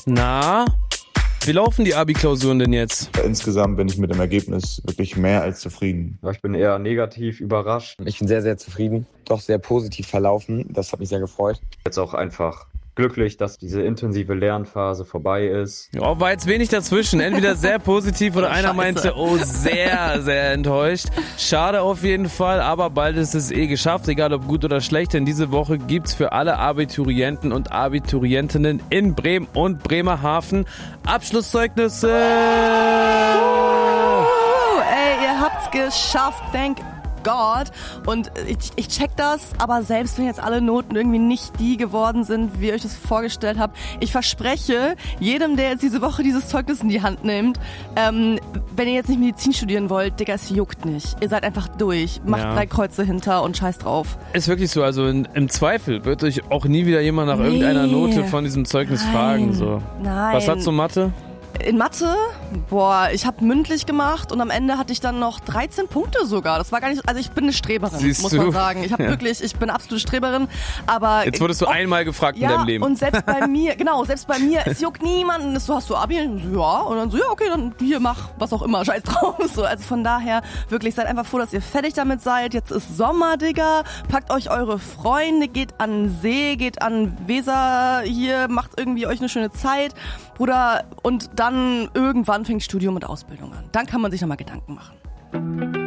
Na, wie laufen die Abi-Klausuren denn jetzt? Insgesamt bin ich mit dem Ergebnis wirklich mehr als zufrieden. Ich bin eher negativ überrascht. Ich bin sehr, sehr zufrieden. Doch sehr positiv verlaufen. Das hat mich sehr gefreut. Jetzt auch einfach glücklich, dass diese intensive Lernphase vorbei ist. Ja, war jetzt wenig dazwischen. Entweder sehr positiv oder einer meinte, oh, sehr, sehr enttäuscht. Schade auf jeden Fall, aber bald ist es geschafft, egal ob gut oder schlecht. Denn diese Woche gibt's für alle Abiturienten und Abiturientinnen in Bremen und Bremerhaven Abschlusszeugnisse. Ey, ihr habt's geschafft, thank God. Und ich check das, aber selbst wenn jetzt alle Noten irgendwie nicht die geworden sind, wie ihr euch das vorgestellt habt, ich verspreche jedem, der jetzt diese Woche dieses Zeugnis in die Hand nimmt, wenn ihr jetzt nicht Medizin studieren wollt, Digga, es juckt nicht. Ihr seid einfach durch. Macht 3 Kreuze hinter und scheiß drauf. Ist wirklich so, also im Zweifel wird euch auch nie wieder jemand nach irgendeiner Note von diesem Zeugnis fragen. So. Nein. Was hast du Mathe? In Mathe? Boah, ich habe mündlich gemacht und am Ende hatte ich dann noch 13 Punkte sogar. Das war gar nicht, also ich bin eine Streberin, Siehst muss du? man sagen. Ich habe wirklich, ich bin absolute Streberin, aber... Jetzt wurdest du einmal gefragt in deinem Leben. Und selbst bei mir, es juckt niemanden. So, hast du Abi? Ja, und dann so, ja, okay, dann hier, mach was auch immer, scheiß drauf. So, also von daher, wirklich, seid einfach froh, dass ihr fertig damit seid. Jetzt ist Sommer, Digga. Packt euch eure Freunde, geht an den See, geht an Weser hier, macht irgendwie euch eine schöne Zeit, Bruder, und dann irgendwann fängt Studium und Ausbildung an. Dann kann man sich nochmal Gedanken machen.